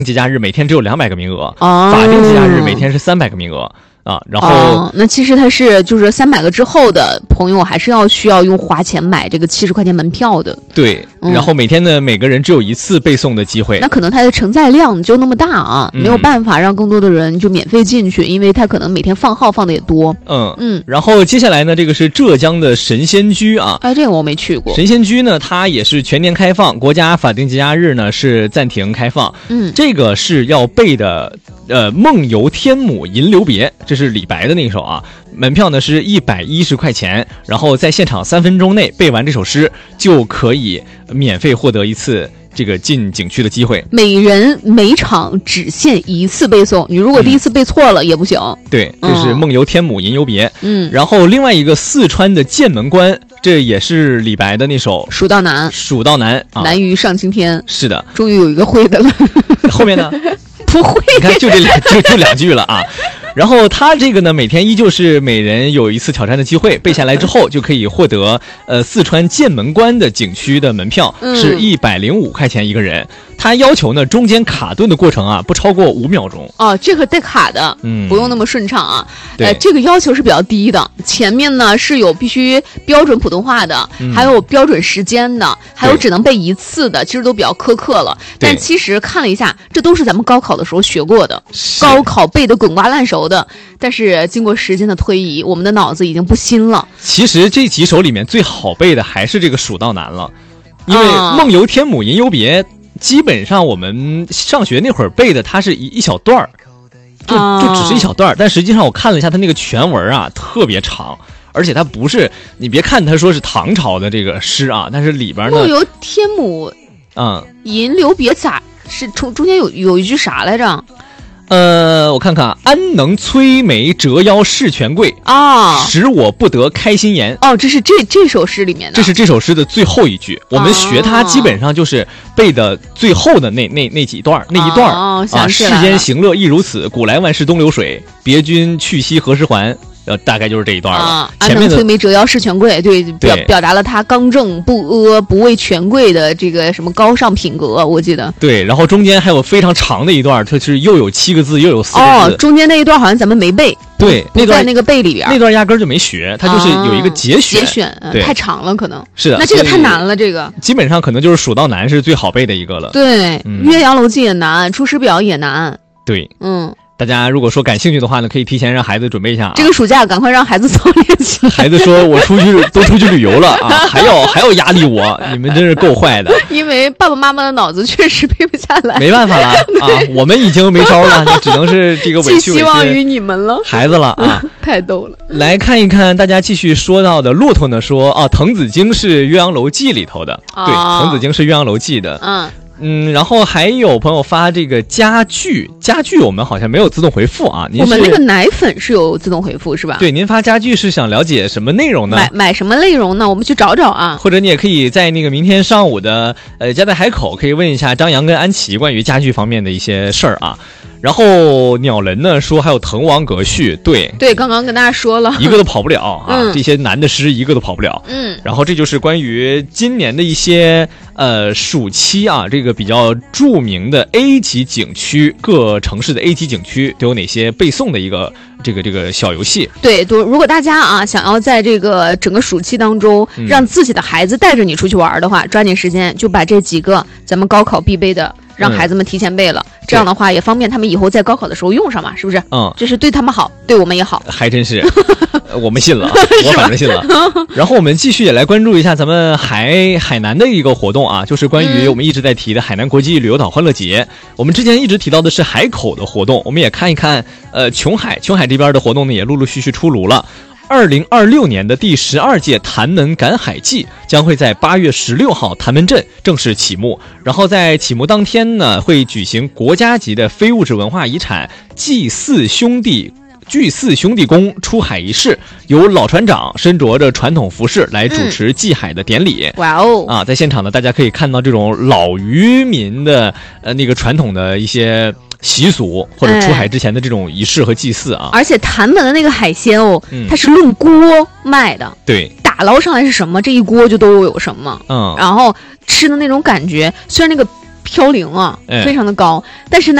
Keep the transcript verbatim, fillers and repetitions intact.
节假日每天只有两百个名额， 哦、 法定节假日每天是三百个名额。啊，然后、 哦、那其实它是就是三百个之后的朋友还是要需要用花钱买这个七十块钱门票的。 对、嗯，然后每天呢每个人只有一次背诵的机会。 那可能它的承载量就那么大啊、嗯，没有办法让更多的人就免费进去，因为它可能每天放号放的也多。 嗯嗯。 然后接下来呢，这个是浙江的神仙居啊。 哎，这个我没去过。 神仙居呢，它也是全年开放，国家法定节假日呢是暂停开放。 嗯， 这个是要背的。呃，梦游天姥吟留别，这是李白的那首啊。门票呢是一百一十块钱，然后在现场三分钟内背完这首诗，就可以免费获得一次这个进景区的机会。 每人每场只限一次背诵，你如果第一次背错了、嗯、也不行。 对，这是梦游天姥吟留别。 嗯， 然后另外一个四川的剑门关，这也是李白的那首 《蜀道难》。 蜀道难，啊、 难于上青天。 是的， 终于有一个会的了。 后面呢？ 不会， 你看就这两就就两句了啊。然后他这个呢，每天依旧是每人有一次挑战的机会，背下来之后就可以获得呃四川剑门关的景区的门票， 嗯、 是一百零五块钱一个人。他要求呢，中间卡顿的过程啊，不超过五秒钟。 哦，这个带卡的， 嗯， 不用那么顺畅啊。 对， 呃，这个要求是比较低的。前面呢是有必须标准普通话的， 嗯、 还有标准时间的，还有只能背一次的，其实都比较苛刻了。但其实看了一下，这都是咱们高考的时候学过的，高考背得滚瓜烂熟的。但是经过时间的推移，我们的脑子已经不新了。 其实这几首里面最好背的还是这个《蜀道难》了，因为梦游天姥吟留别。基本上我们上学那会儿背的，它是一一小段儿，就就只是一小段儿，但实际上我看了一下它那个全文啊，特别长，而且它不是，你别看它说是唐朝的这个诗啊，但是里边呢， 梦游天姥， 嗯， 吟留别咋是中中间有有一句啥来着？ 呃，我看看，安能摧眉折腰事权贵啊， 使我不得开心颜。 哦，这是这这首诗里面的， 这是这首诗的最后一句。我们学它基本上就是背的最后的那那那几段那一段哦啊，世间行乐亦如此，古来万事东流水，别君去兮何时还。呃，大概就是这一段了。 啊， 前面的安能摧眉折腰事权贵，对，表表达了他刚正不阿、不畏权贵的这个什么高尚品格，我记得。 对，然后中间还有非常长的一段，它是又有七个字，又有四个字。 哦，中间那一段好像咱们没背。 对， 那段那个背里边， 那段压根儿就没学，它就是有一个节选， 节选、呃、太长了，可能是的。 那这个太难了，这个基本上可能就是《蜀道难》是最好背的一个了。 对， 嗯、 岳阳楼记也难，《出师表》也难。 对， 嗯。 大家如果说感兴趣的话呢，可以提前让孩子准备一下、啊。 这个暑假赶快让孩子操练起来。 孩子说：“我出去都出去旅游了啊，还要还要压力我，你们真是够坏的。” 因为爸爸妈妈的脑子确实背不下来， 没办法了啊，我们已经没招了，就只能是这个委屈委屈。 希望于你们了， 孩子了啊， 太逗了。 来看一看大家继续说到的骆驼呢，说啊，滕子京是《岳阳楼记》里头的， 哦、 对，滕子京是《岳阳楼记》的， 嗯。 嗯，然后还有朋友发这个家具，家具我们好像没有自动回复啊。您我们那个奶粉是有自动回复是吧？ 对，您发家具是想了解什么内容呢？ 买买什么内容呢？我们去找找啊。 或者你也可以在那个明天上午的呃家在海口，可以问一下张扬跟安琪关于家具方面的一些事儿啊。然后鸟人呢说还有滕王阁序，对对，刚刚跟大家说了， 一个都跑不了啊、 嗯， 这些难的诗一个都跑不了。 嗯， 然后这就是关于今年的一些呃暑期啊，这个比较著名的 A 级景区，各城市的 A 级景区都有哪些背诵的一个这个这个小游戏。 对，都如果大家啊想要在这个整个暑期当中、嗯、让自己的孩子带着你出去玩的话，抓紧时间就把这几个咱们高考必备的。让孩子们提前背了、嗯，这样的话也方便他们以后在高考的时候用上嘛，是不是？ 嗯， 这是对他们好，对我们也好。 还真是，我们信了，我反正信了。然后我们继续也来关注一下咱们海海南的一个活动啊，就是关于我们一直在提的海南国际旅游岛欢乐节。嗯、我们之前一直提到的是海口的活动，我们也看一看，呃，琼海琼海这边的活动呢也陆陆续续出炉了。二零二六年的第十二届潭门赶海季将会在八月十六号潭门镇正式启幕，然后在启幕当天呢，会举行国家级的非物质文化遗产祭祀兄弟祭祀兄弟宫出海仪式，由老船长身着着传统服饰来主持祭海的典礼。 哇哦！ 啊，在现场呢，大家可以看到这种老渔民的呃那个传统的一些习俗，或者出海之前的这种仪式和祭祀啊。 而且潭门的那个海鲜哦， 嗯、 它是论锅卖的。 对， 打捞上来是什么，这一锅就都有什么。 嗯， 然后吃的那种感觉，虽然那个飘零啊， 哎、 非常的高。但是呢。